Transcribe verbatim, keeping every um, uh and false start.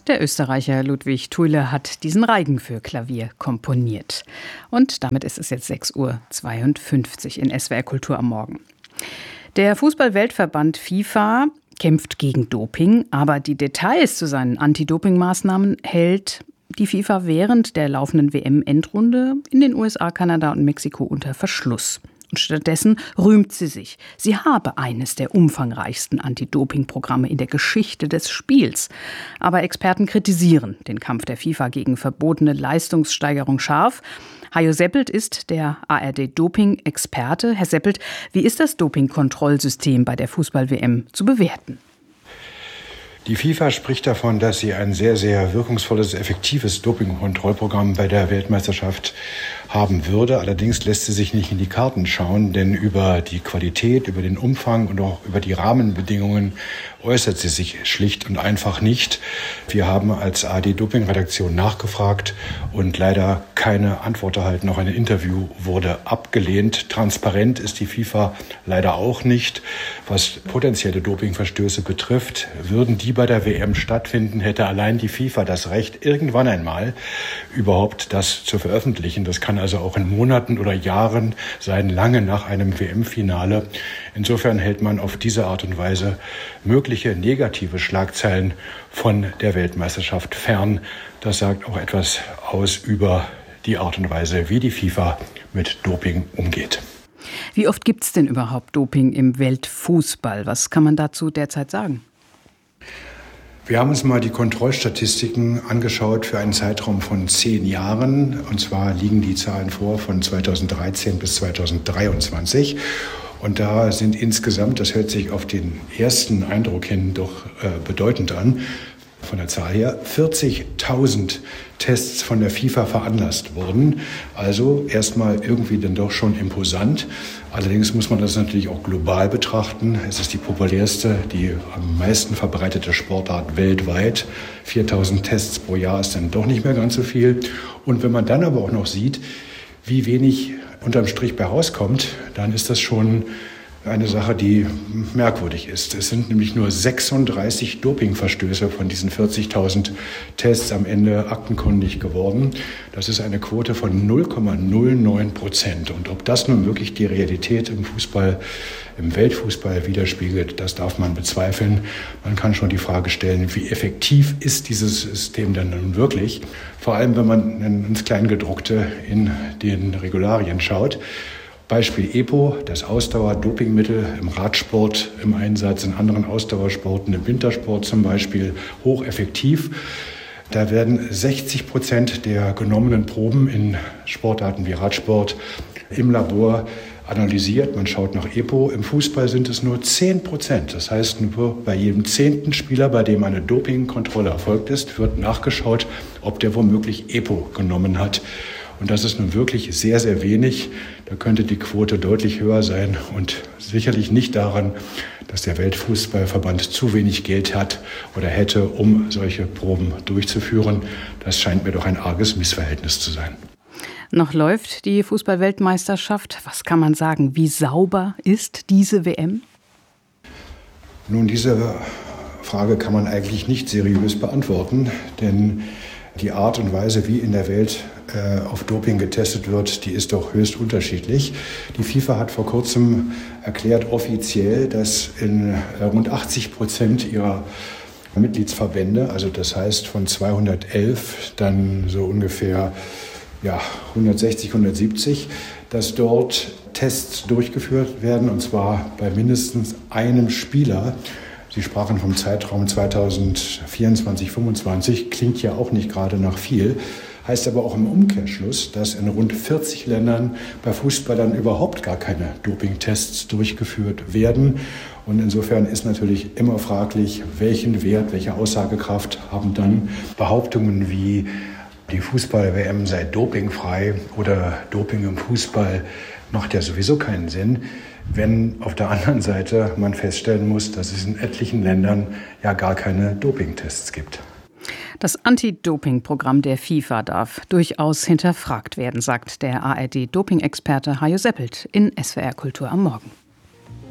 Der Österreicher Ludwig Thuille hat diesen Reigen für Klavier komponiert. Und damit ist es jetzt sechs Uhr zweiundfünfzig in S W R Kultur am Morgen. Der Fußball-Weltverband FIFA kämpft gegen Doping, aber die Details zu seinen Anti-Doping-Maßnahmen hält die FIFA während der laufenden W M-Endrunde in den U S A, Kanada und Mexiko unter Verschluss. Und stattdessen rühmt sie sich, sie habe eines der umfangreichsten Anti-Doping-Programme in der Geschichte des Spiels. Aber Experten kritisieren den Kampf der FIFA gegen verbotene Leistungssteigerung scharf. Hajo Seppelt ist der A R D-Doping-Experte. Herr Seppelt, wie ist das Doping-Kontrollsystem bei der Fußball-W M zu bewerten? Die FIFA spricht davon, dass sie ein sehr, sehr wirkungsvolles, effektives Dopingkontrollprogramm bei der Weltmeisterschaft haben würde. Allerdings lässt sie sich nicht in die Karten schauen, denn über die Qualität, über den Umfang und auch über die Rahmenbedingungen äußert sie sich schlicht und einfach nicht. Wir haben als A R D-Doping-Redaktion nachgefragt und leider keine Antwort erhalten. Auch ein Interview wurde abgelehnt. Transparent ist die FIFA leider auch nicht. Was potenzielle Dopingverstöße betrifft, würden die bei der W M stattfinden, hätte allein die FIFA das Recht, irgendwann einmal überhaupt das zu veröffentlichen. Das kann also auch in Monaten oder Jahren sein, lange nach einem W M-Finale. Insofern hält man auf diese Art und Weise mögliche negative Schlagzeilen von der Weltmeisterschaft fern. Das sagt auch etwas aus über die Art und Weise, wie die FIFA mit Doping umgeht. Wie oft gibt es denn überhaupt Doping im Weltfußball? Was kann man dazu derzeit sagen? Wir haben uns mal die Kontrollstatistiken angeschaut für einen Zeitraum von zehn Jahren. Und zwar liegen die Zahlen vor von zweitausenddreizehn bis zweitausenddreiundzwanzig. Und da sind insgesamt, das hört sich auf den ersten Eindruck hin doch äh, bedeutend an, von der Zahl her, vierzigtausend Tests von der FIFA veranlasst wurden. Also erstmal irgendwie dann doch schon imposant. Allerdings muss man das natürlich auch global betrachten. Es ist die populärste, die am meisten verbreitete Sportart weltweit. viertausend Tests pro Jahr ist dann doch nicht mehr ganz so viel. Und wenn man dann aber auch noch sieht, wie wenig unterm Strich bei rauskommt, dann ist das schon eine Sache, die merkwürdig ist. Es sind nämlich nur sechsunddreißig Dopingverstöße von diesen vierzigtausend Tests am Ende aktenkundig geworden. Das ist eine Quote von null Komma null neun Prozent. Und ob das nun wirklich die Realität im Fußball, im Weltfußball widerspiegelt, das darf man bezweifeln. Man kann schon die Frage stellen, wie effektiv ist dieses System denn nun wirklich? Vor allem, wenn man ins Kleingedruckte in den Regularien schaut. Beispiel EPO, das Ausdauer-Dopingmittel im Radsport, im Einsatz in anderen Ausdauersporten, im Wintersport zum Beispiel, hocheffektiv. Da werden sechzig Prozent der genommenen Proben in Sportarten wie Radsport im Labor analysiert. Man schaut nach EPO. Im Fußball sind es nur zehn Prozent. Das heißt, nur bei jedem zehnten Spieler, bei dem eine Dopingkontrolle erfolgt ist, wird nachgeschaut, ob der womöglich EPO genommen hat. Und das ist nun wirklich sehr, sehr wenig. Da könnte die Quote deutlich höher sein und sicherlich nicht daran, dass der Weltfußballverband zu wenig Geld hat oder hätte, um solche Proben durchzuführen. Das scheint mir doch ein arges Missverhältnis zu sein. Noch läuft die Fußball-Weltmeisterschaft. Was kann man sagen? Wie sauber ist diese W M? Nun, diese Frage kann man eigentlich nicht seriös beantworten, denn die Art und Weise, wie in der Welt äh, auf Doping getestet wird, die ist doch höchst unterschiedlich. Die FIFA hat vor kurzem erklärt offiziell, dass in äh, rund achtzig Prozent ihrer Mitgliedsverbände, also das heißt von zweihundertelf, dann so ungefähr ja, hundertsechzig, hundertsiebzig, dass dort Tests durchgeführt werden, und zwar bei mindestens einem Spieler. Sie sprachen vom Zeitraum zweitausendvierundzwanzig, fünfundzwanzig, klingt ja auch nicht gerade nach viel, heißt aber auch im Umkehrschluss, dass in rund vierzig Ländern bei Fußballern überhaupt gar keine Dopingtests durchgeführt werden. Und insofern ist natürlich immer fraglich, welchen Wert, welche Aussagekraft haben dann Behauptungen wie die Fußball-W M sei dopingfrei oder Doping im Fußball macht ja sowieso keinen Sinn, wenn auf der anderen Seite man feststellen muss, dass es in etlichen Ländern ja gar keine Dopingtests gibt. Das Anti-Doping-Programm der FIFA darf durchaus hinterfragt werden, sagt der A R D-Doping-Experte Hajo Seppelt in S W R Kultur am Morgen.